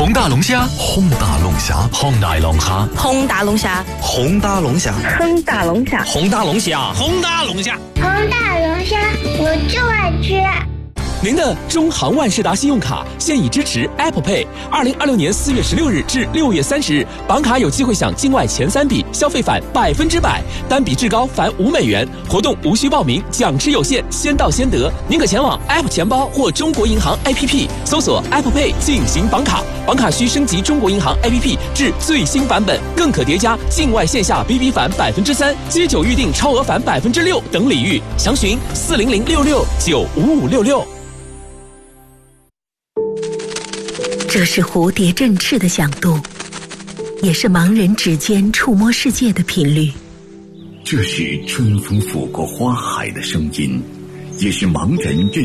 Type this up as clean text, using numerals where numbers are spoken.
红大龙虾， 红大龙虾， 红大龙虾， 红大龙虾， 红大龙虾， 红大龙虾， 红大龙虾， 红大龙虾， 红大龙虾，我就爱吃。 您的中航万事达信用卡现已支持 Apple Pay。2026年4月16日至6月30日，绑卡有机会享境外前3笔消费返100%，单笔至高返5美元。活动无需报名，奖池有限，先到先得。您可前往 App 钱包或中国银行 APP 搜索 Apple Pay 进行绑卡，绑卡需升级中国银行 APP 至最新版本，更可叠加境外线下 BB 返3%、街酒预订超额返6%等礼遇。详询40066955566。 这是蝴蝶振翅的响度，也是盲人指尖触摸世界的频率。 这是春风拂过花海的声音，也是盲人